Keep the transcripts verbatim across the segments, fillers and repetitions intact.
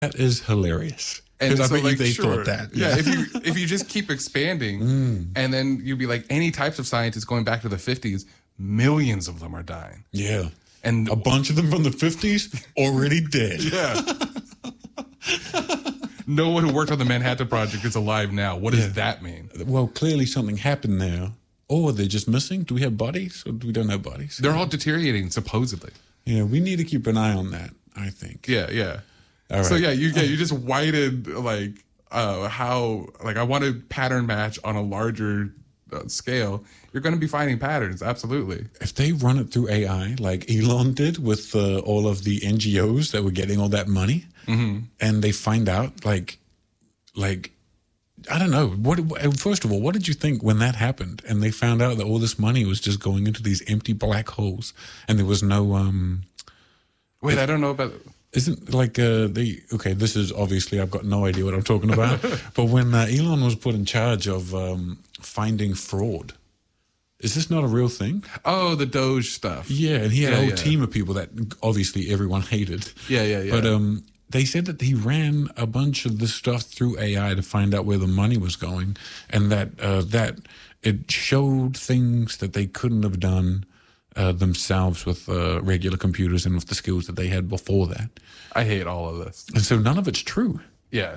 That is hilarious. And Because so, I bet like, you they sure. thought that. Yeah. if you if you just keep expanding, Mm. and then you'd be like, any types of scientists going back to the fifties, millions of them are dying. Yeah. And A bunch of them from the fifties already dead. yeah. No one who worked on the Manhattan Project is alive now. What does Yeah. that mean? Well, clearly something happened there. Or they're just missing. Do we have bodies or do we don't have bodies? They're all deteriorating, supposedly. Yeah, we need to keep an eye on that, I think. Yeah, yeah. All So right. yeah, you yeah, you just whited like uh, how like I want to pattern match on a larger uh, scale. You're going to be finding patterns, absolutely. If they run it through A I like Elon did with uh, all of the N G Os that were getting all that money, Mm-hmm. and they find out like, like, I don't know. What first of all, what did you think when that happened? And they found out that all this money was just going into these empty black holes, and there was no um. Wait, I don't know about. Isn't like uh the okay? This is obviously I've got no idea what I'm talking about. But when uh, Elon was put in charge of um, finding fraud, is this not a real thing? Oh, the Doge stuff. Yeah, and he had Yeah, a whole yeah. team of people that obviously everyone hated. Yeah, yeah, yeah. But um, they said that he ran a bunch of this stuff through A I to find out where the money was going, and that uh, that it showed things that they couldn't have done uh, themselves with uh, regular computers and with the skills that they had before that. I hate all of this. And so none of it's true. Yeah.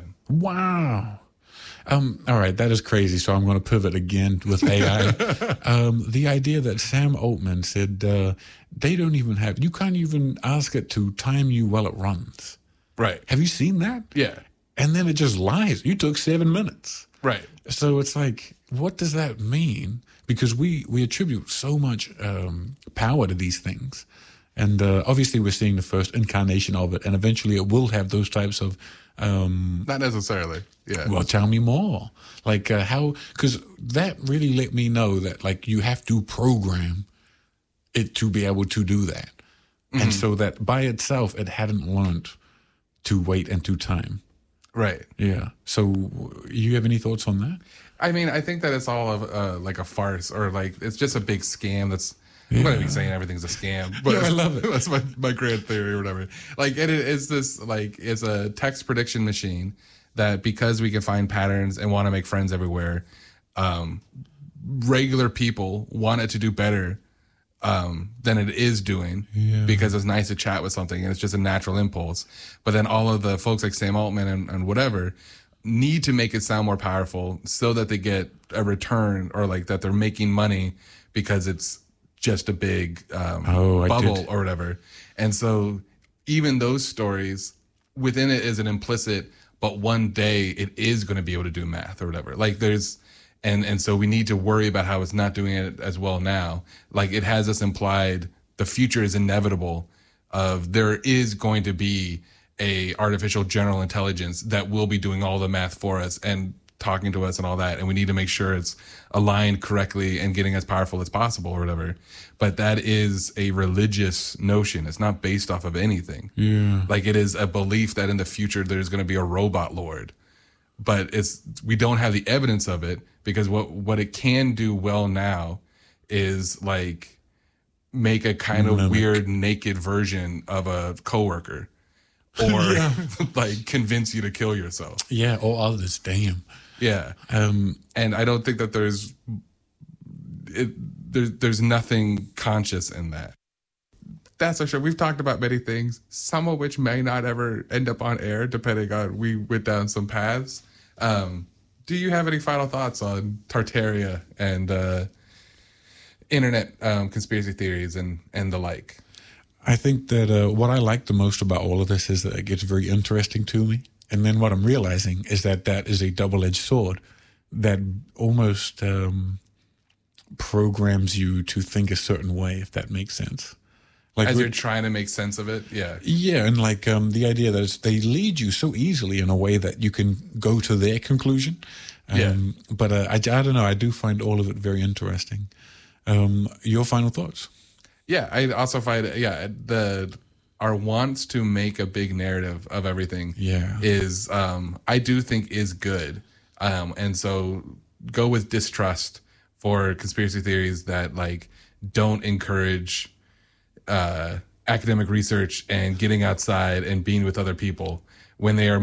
Wow. Um, all right, that is crazy. So I'm going to pivot again with A I. um, the idea that Sam Altman said uh, they don't even have, you can't even ask it to time you while it runs. Right. Have you seen that? Yeah. And then it just lies. You took seven minutes. Right. So it's like, what does that mean? Because we, we attribute so much um, power to these things. And uh, obviously we're seeing the first incarnation of it. And eventually it will have those types of um, Not necessarily. Yeah. well, tell me more. Like uh, how, because that really let me know that like you have to program it to be able to do that. Mm-hmm. And so that by itself, it hadn't learned to wait and to time. Right. Yeah. So you have any thoughts on that? I mean, I think that it's all of uh, like a farce, or like it's just a big scam. That's I'm going to be saying everything's a scam, but Yeah, I love it. That's my, my grand theory or whatever. Like it is this like it's a text prediction machine that because we can find patterns and want to make friends everywhere, um, regular people want it to do better um, than it is doing Yeah. because it's nice to chat with something and it's just a natural impulse. But then all of the folks like Sam Altman and, and whatever need to make it sound more powerful so that they get a return, or like that they're making money because it's just a big um, Oh, I bubble did. or whatever. And so even those stories, within it is an implicit, but one day it is going to be able to do math or whatever. Like there's, and, and so we need to worry about how it's not doing it as well now. Like it has this implied, the future is inevitable of there is going to be a artificial general intelligence that will be doing all the math for us and talking to us and all that. And we need to make sure it's aligned correctly and getting as powerful as possible or whatever. But that is a religious notion. It's not based off of anything. Yeah. Like it is a belief that in the future there's going to be a robot lord, but it's, we don't have the evidence of it because what, what it can do well now is like make a kind of Mimic. weird naked version of a coworker or Yeah. like convince you to kill yourself. Yeah. Or others. Damn. Yeah. Um, And I don't think that there's it, there's there's nothing conscious in that. That's for sure. We've talked about many things, some of which may not ever end up on air, depending on we went down some paths. Um, do you have any final thoughts on Tartaria and uh, internet um, conspiracy theories and and the like? I think that uh, what I like the most about all of this is that it gets very interesting to me. And then what I'm realizing is that that is a double-edged sword that almost um, programs you to think a certain way, if that makes sense. Like As we- you're trying to make sense of it, yeah. yeah, and like um, the idea that it's, they lead you so easily in a way that you can go to their conclusion. Um, Yeah. But uh, I, I don't know. I do find all of it very interesting. Um, your final thoughts? Yeah, I also find yeah the our wants to make a big narrative of everything. Yeah. is um, I do think is good, um, and so go with distrust for conspiracy theories that like don't encourage uh, academic research and getting outside and being with other people when they are